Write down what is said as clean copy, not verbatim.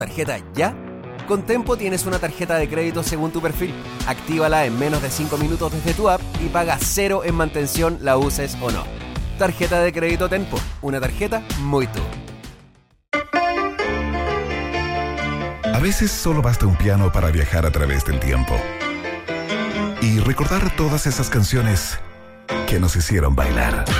¿Tarjeta ya? Con Tempo tienes una tarjeta de crédito según tu perfil. Actívala en menos de 5 minutos desde tu app y paga 0 en mantención, la uses o no. Tarjeta de crédito Tempo, una tarjeta muy tú. A veces solo basta un piano para viajar a través del tiempo y recordar todas esas canciones que nos hicieron bailar.